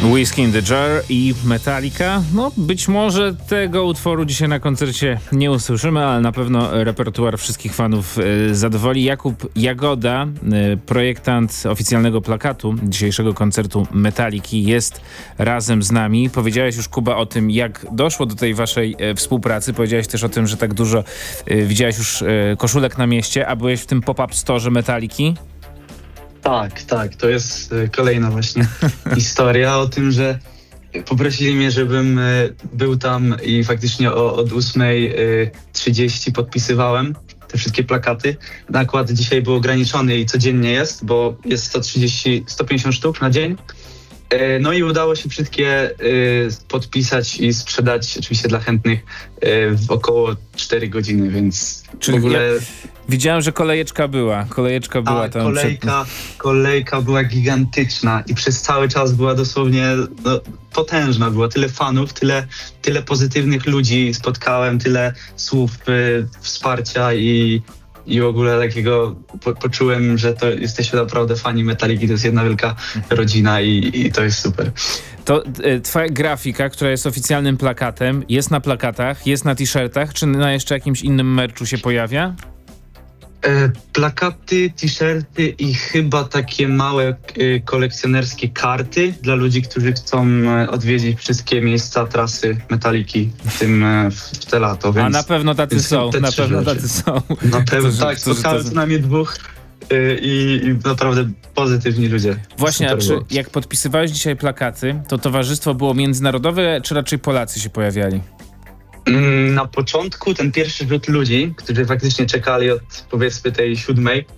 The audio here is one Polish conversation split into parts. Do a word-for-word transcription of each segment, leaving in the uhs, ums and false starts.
Whiskey in the Jar i Metallica. No, być może tego utworu dzisiaj na koncercie nie usłyszymy, ale na pewno repertuar wszystkich fanów y, zadowoli. Jakub Jagoda, y, projektant oficjalnego plakatu dzisiejszego koncertu Metalliki, jest razem z nami. Powiedziałeś już, Kuba, o tym, jak doszło do tej waszej y, współpracy. Powiedziałeś też o tym, że tak dużo y, widziałeś już y, koszulek na mieście, a byłeś w tym pop-up storze Metalliki. Tak, tak, to jest y, kolejna właśnie historia o tym, że poprosili mnie, żebym y, był tam i faktycznie o, od ósmej trzydzieści podpisywałem te wszystkie plakaty. Nakład dzisiaj był ograniczony i codziennie jest, bo jest sto trzydzieści, sto pięćdziesiąt sztuk na dzień. Y, no i udało się wszystkie y, podpisać i sprzedać oczywiście dla chętnych y, w około cztery godziny, więc Czyli w ogóle... Ja... Widziałem, że kolejeczka była. Kolejeczka była A, tam. kolejka, przed... kolejka była gigantyczna i przez cały czas była dosłownie no, potężna. Była tyle fanów, tyle, tyle pozytywnych ludzi spotkałem, tyle słów y, wsparcia i, i w ogóle takiego po, poczułem, że to jesteśmy naprawdę fani Metalliki. To jest jedna wielka rodzina i, i to jest super. To y, twoja grafika, która jest oficjalnym plakatem, jest na plakatach, jest na t-shirtach, czy na jeszcze jakimś innym merczu się pojawia? E, plakaty, t-shirty i chyba takie małe e, kolekcjonerskie karty dla ludzi, którzy chcą e, odwiedzić wszystkie miejsca, trasy Metalliki w tym e, w, w te lato. Więc, A na pewno tacy są, na pewno rzeczy. tacy są. Na pewno, Którzy- tak, którzy spotkałem to- co najmniej dwóch e, i, i naprawdę pozytywni ludzie. Właśnie, a Super czy było. jak podpisywałeś dzisiaj plakaty, to towarzystwo było międzynarodowe, czy raczej Polacy się pojawiali? Mm, Na początku ten pierwszy rzut ludzi, którzy faktycznie czekali od powiedzmy tej siódmej e,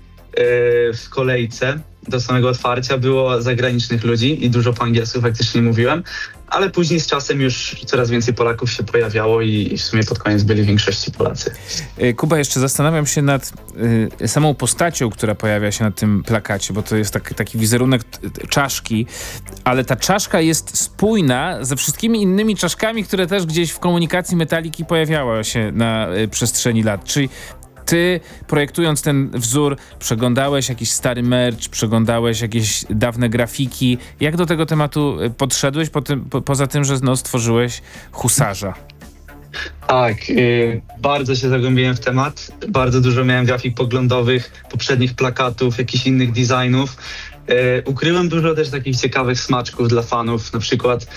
w kolejce do samego otwarcia, było zagranicznych ludzi i dużo po angielsku faktycznie mówiłem, ale później z czasem już coraz więcej Polaków się pojawiało i, i w sumie pod koniec byli w większości Polacy. Y, Kuba, jeszcze zastanawiam się nad y, samą postacią, która pojawia się na tym plakacie, bo to jest tak, taki wizerunek t- t- czaszki, ale ta czaszka jest spójna ze wszystkimi innymi czaszkami, które też gdzieś w komunikacji Metalliki pojawiały się na y, przestrzeni lat. Czyli ty, projektując ten wzór, przeglądałeś jakiś stary merch, przeglądałeś jakieś dawne grafiki. Jak do tego tematu y, podszedłeś, po tym, po, poza tym, że no, stworzyłeś husarza? Tak, y, bardzo się zagłębiłem w temat, bardzo dużo miałem grafik poglądowych, poprzednich plakatów, jakichś innych designów. Y, ukryłem dużo też takich ciekawych smaczków dla fanów, na przykład